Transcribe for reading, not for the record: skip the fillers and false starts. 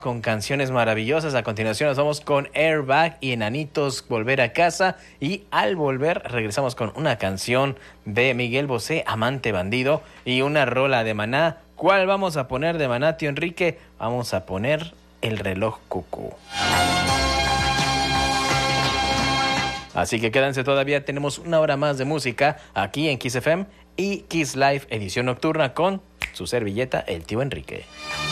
Con canciones maravillosas. A continuación nos vamos con Airbag y Enanitos Volver a Casa. Y al volver regresamos con una canción de Miguel Bosé, Amante Bandido, y una rola de Maná. ¿Cuál vamos a poner de Maná, tío Enrique? Vamos a poner El Reloj Cucú. Así que quédense, todavía tenemos una hora más de música aquí en Kiss FM y Kiss Live edición nocturna con su servilleta, el tío Enrique.